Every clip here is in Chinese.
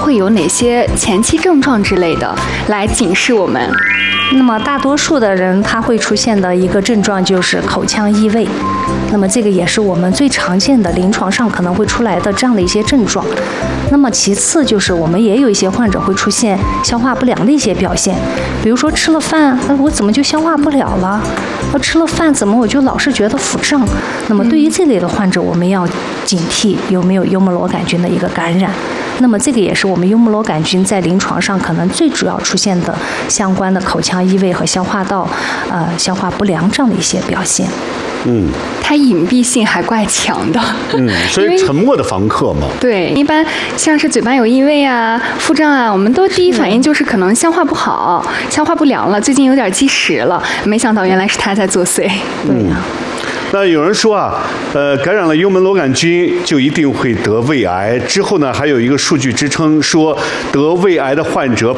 会有哪些前期症状之类的来警示我们？ 那么大多数的人他会出现的一个症状就是口腔异味，那么这个也是我们最常见的临床上可能会出来的这样的一些症状。那么其次就是我们也有一些患者会出现消化不良的一些表现，比如说吃了饭，我怎么就消化不了了？我吃了饭怎么我就老是觉得腹胀？那么对于这类的患者，我们要警惕有没有幽门螺杆菌的一个感染。那么这个也是我们幽门螺杆菌在临床上可能最主要出现的相关的口腔异味和消化道消化不良这样的一些表现。 它隐蔽性还怪强的。 所以沉默的房客嘛。 对，一般像是嘴巴有异味啊、腹胀啊，我们都第一反应就是可能消化不好、消化不良了，最近有点积食了。没想到原来是他在作祟。 对呀。 那有人说啊，感染了幽门螺杆菌就一定会得胃癌。之后呢，还有一个数据支撑说，得胃癌的患者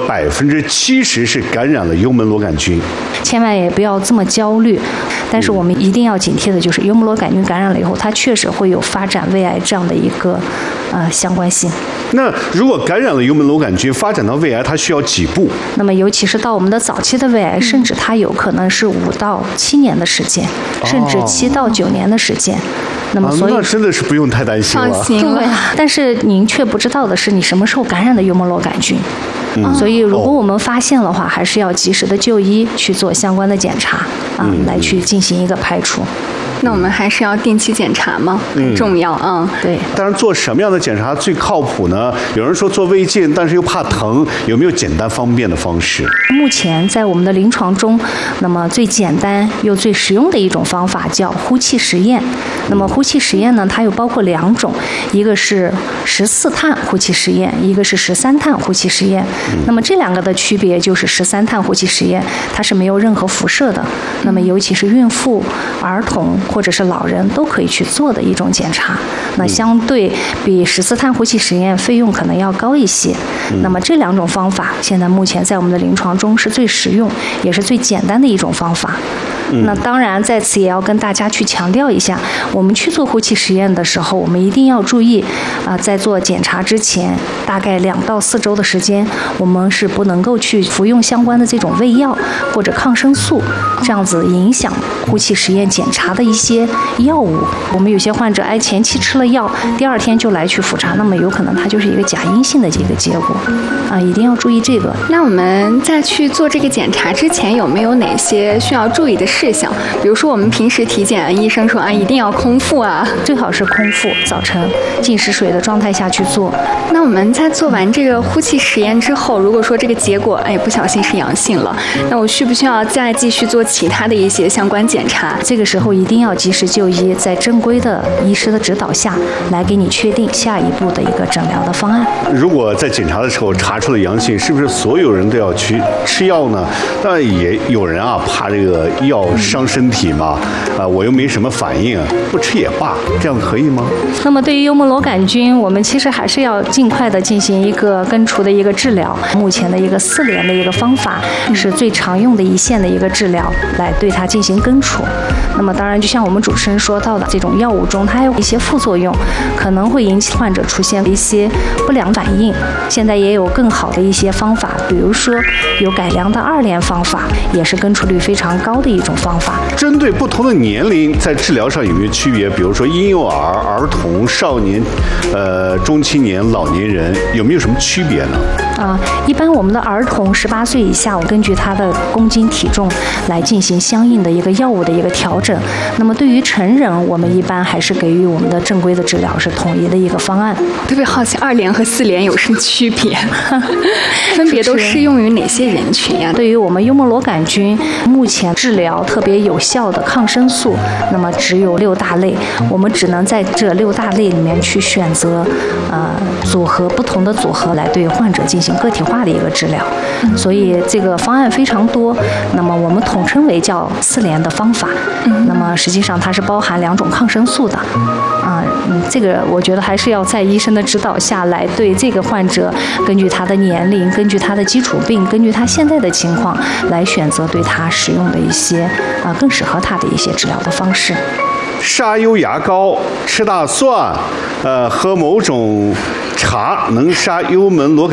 70%是感染了幽门螺杆菌。 千万也不要这么焦虑，但是我们一定要警惕的就是幽门螺杆菌感染了以后，它确实会有发展胃癌这样的一个相关性。 那如果感染了幽门螺杆菌，发展到胃癌，它需要几步？ 那么尤其是到我们的早期的胃癌，甚至它有可能是5到7年的时间，甚至7到9年的时间。那么所以那真的是不用太担心了。 放心了。 但是您却不知道的是，你什么时候感染的幽门螺杆菌。所以如果我们发现的话，还是要及时的就医去做相关的检查来去进行一个排除。 那我们还是要定期检查吗？很重要啊。 对。 但是做什么样的检查最靠谱呢？有人说做胃镜，但是又怕疼，有没有简单方便的方式？ 目前在我们的临床中，那么最简单又最实用的一种方法叫呼气实验。那么呼气实验呢，它有包括2种，一个是14碳呼气实验，一个是13碳呼气实验。那么这2个的区别就是13碳呼气实验，它是没有任何辐射的。那么尤其是孕妇、儿童或者是老人都可以去做的一种检查。那相对比14碳呼气实验费用可能要高一些。那么这2种方法现在目前在我们的临床中是最实用也是最简单的一种方法。那当然在此也要跟大家去强调一下，我们去做呼气实验的时候，我们一定要注意在做检查之前大概2到4周的时间，我们是不能够去服用相关的这种胃药或者抗生素，这样子影响呼气实验检查的一些药物。我们有些患者前期吃了药，第2天就来去复查，那么有可能它就是一个假阴性的这个结果一定要注意这个。 那我们在去做这个检查之前，有没有哪些需要注意的事项？比如说我们平时体检，医生说一定要空腹最好是空腹，早晨进食水的状态下去做。 那我们在做完这个呼气实验之后，如果说这个结果不小心是阳性了，那我需不需要再继续做其他的一些相关检查？ 这个时候一定要及时就医，在正规的医师的指导下来给你确定下一步的一个诊疗的方案。 如果在检查的时候查出了阳性，是不是所有人都要去吃药呢？但也有人怕这个药伤身体嘛，我又没什么反应，不吃也罢，这样可以吗？ 那么对于幽门螺杆菌，我们其实还是要尽快的进行一个根除的一个治疗。目前的一个4联的一个方法是最常用的一线的一个治疗，来对它进行根除。那么当然，就像我们主持人说到的，这种药物中它有一些副作用，可能会引起患者出现一些不良反应。现在也有更好的一些方法，比如说有改良的2联方法，也是根除率非常高的一种方法。 针对不同的年龄，在治疗上有没有区别？比如说婴幼儿、儿童、少年、中青年、老年人，有没有什么区别呢？ 一般我们的儿童18岁以下，我根据他的公斤体重来进行相应的一个药物的一个调整。那么对于成人，我们一般还是给予我们的正规的治疗是统一的一个方案。 特别好奇2联和4联有什么区别？分别都适用于哪些人群呀？ 对于我们幽门螺杆菌，目前治疗特别有效的抗生素，那么只有6大类，我们只能在这6大类里面去选择不同的组合来对患者进行个体化的一个治疗。所以这个方案非常多，那么我们统称为叫4联的方法。那么实际上它是包含2种抗生素的。这个我觉得还是要在医生的指导下来对这个患者，根据他的年龄，根据他的基础病，根据他现在的情况来选择对他使用的一些更适合他的一些治疗的方式。 沙优牙膏、吃大蒜，喝某种茶能杀幽门螺杆